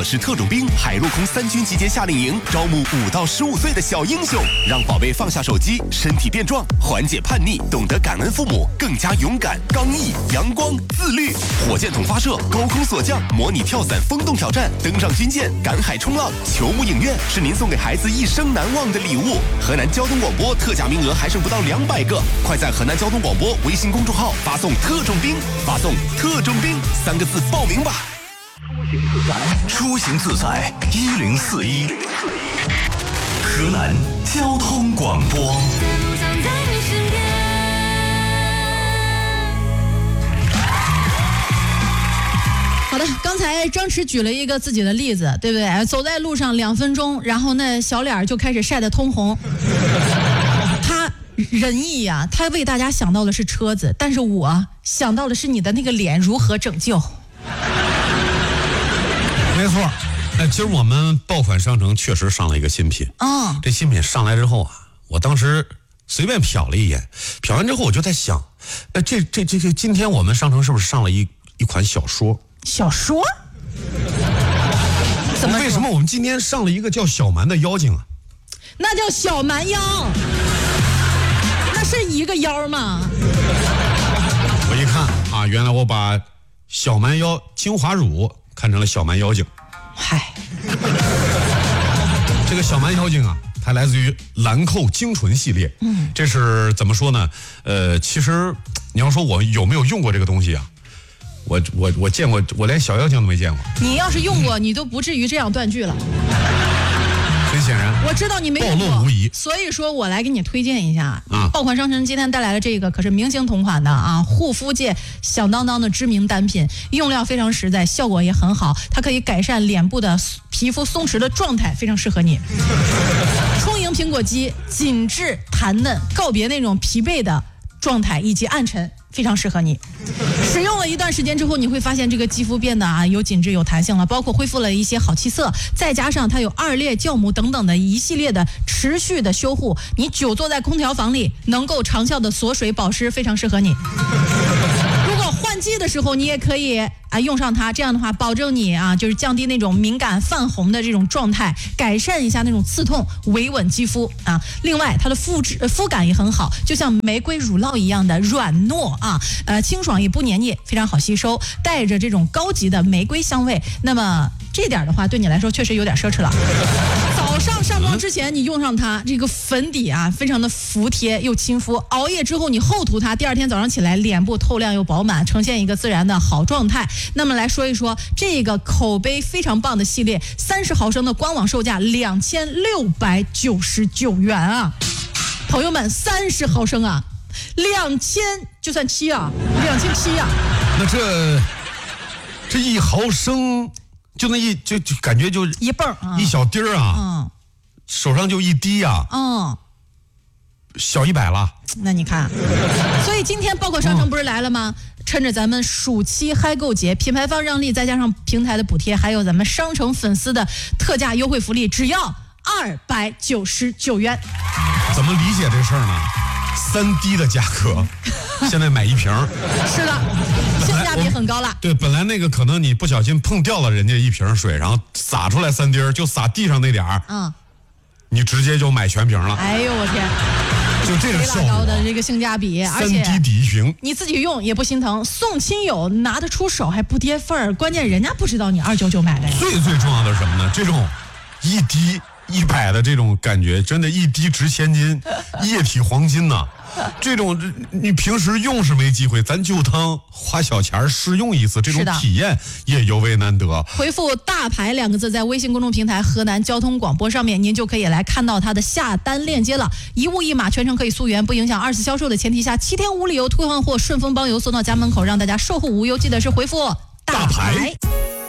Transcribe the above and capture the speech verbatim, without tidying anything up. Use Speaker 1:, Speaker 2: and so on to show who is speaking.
Speaker 1: 是特种兵海陆空三军集结夏令营，招募五到十五岁的小英雄，让宝贝放下手机，身体变壮，缓解叛逆，懂得感恩父母，更加勇敢、刚毅、阳光、自律。火箭筒发射，高空锁降，模拟跳伞、风洞挑战，登上军舰，赶海冲浪。球幕影院是您送给孩子一生难忘的礼物。河南交通广播特价名额还剩不到两百个，快在河南交通广播微信公众号发送“特种兵”，发送“特种兵”三个字报名吧。
Speaker 2: 出行自在一零四一，河南交通广播。
Speaker 3: 好的，刚才张弛举了一个自己的例子，对不对？走在路上两分钟，然后那小脸就开始晒得通红。他仁义呀、啊，他为大家想到的是车子，但是我想到的是你的那个脸如何拯救。
Speaker 4: 没错，哎，今儿我们爆款商城确实上了一个新品。
Speaker 3: 嗯，
Speaker 4: 这新品上来之后啊，我当时随便瞟了一眼，瞟完之后我就在想，哎，这这这这，今天我们商城是不是上了一一款小说？
Speaker 3: 小说？怎么？
Speaker 4: 为什么我们今天上了一个叫小蛮的妖精啊？
Speaker 3: 那叫小蛮腰，那是一个腰吗？
Speaker 4: 我一看啊，原来我把小蛮腰精华乳看成了小蛮妖精。
Speaker 3: 嗨，
Speaker 4: 这个小蛮妖精啊，它来自于兰蔻精纯系列。嗯，这是怎么说呢？呃，其实你要说我有没有用过这个东西啊？我我我见过，我连小妖精都没见过。
Speaker 3: 你要是用过，你都不至于这样断句了。
Speaker 4: 很显然，
Speaker 3: 我知道你没用过，
Speaker 4: 暴露无遗。
Speaker 3: 所以说我来给你推荐一下
Speaker 4: 啊，
Speaker 3: 爆款商城今天带来的这个可是明星同款的啊，护肤界响当当的知名单品，用料非常实在，效果也很好，它可以改善脸部的皮肤松弛的状态，非常适合你。充盈苹果肌，紧致弹嫩，告别那种疲惫的状态以及暗沉，非常适合你。使用了一段时间之后，你会发现这个肌肤变得啊有紧致有弹性了，包括恢复了一些好气色，再加上它有二裂酵母等等的一系列的持续的修护，你久坐在空调房里能够长效的锁水保湿，非常适合你。如果换季的时候，你也可以啊用上它，这样的话保证你啊就是降低那种敏感泛红的这种状态，改善一下那种刺痛，维稳肌肤啊。另外它的肤质、呃、肤感也很好，就像玫瑰乳酪一样的软糯啊，呃清爽也不黏腻，非常好吸收，带着这种高级的玫瑰香味。那么这点的话对你来说确实有点奢侈了。早上上妆之前你用上它，这个粉底啊非常的服帖又亲肤，熬夜之后你厚涂它，第二天早上起来脸部透亮又饱满，呈现一个自然的好状态。那么来说一说这个口碑非常棒的系列，三十毫升的官网售价两千六百九十九元啊，朋友们，三十毫升啊，两千就算七啊，两千七啊。
Speaker 4: 那这这一毫升就那一就就感觉就
Speaker 3: 一泵啊，
Speaker 4: 一小滴儿啊，
Speaker 3: 嗯，
Speaker 4: 手上就一滴啊，
Speaker 3: 嗯，
Speaker 4: 小一百了。
Speaker 3: 那你看，所以今天爆款商城不是来了吗？趁着咱们暑期嗨购节，品牌方让利，再加上平台的补贴，还有咱们商城粉丝的特价优惠福利，只要二百九十九元。
Speaker 4: 怎么理解这事儿呢？三滴的价格，现在买一瓶。
Speaker 3: 是的，性价比很高了。
Speaker 4: 对，本来那个可能你不小心碰掉了人家一瓶水，然后洒出来三滴儿，就洒地上那点儿，嗯，你直接就买全瓶了。
Speaker 3: 哎呦我天！
Speaker 4: 就这个效果，
Speaker 3: 高的这个性价比，而且
Speaker 4: 三滴抵一瓶，
Speaker 3: 你自己用也不心疼，送亲友拿得出手还不跌份儿，关键人家不知道你二九九买的呀。
Speaker 4: 最最重要的是什么呢？这种一滴一百的这种感觉，真的一滴值千金，液体黄金呐、啊！这种你平时用是没机会，咱就当花小钱试用一次，这种体验也尤为难得。
Speaker 3: 回复大牌两个字在微信公众平台河南交通广播上面，您就可以来看到它的下单链接了，一物一码，全程可以溯源，不影响二次销售的前提下，七天无理由退换货，顺丰包邮送到家门口，让大家售后无忧。记得是回复大牌。大牌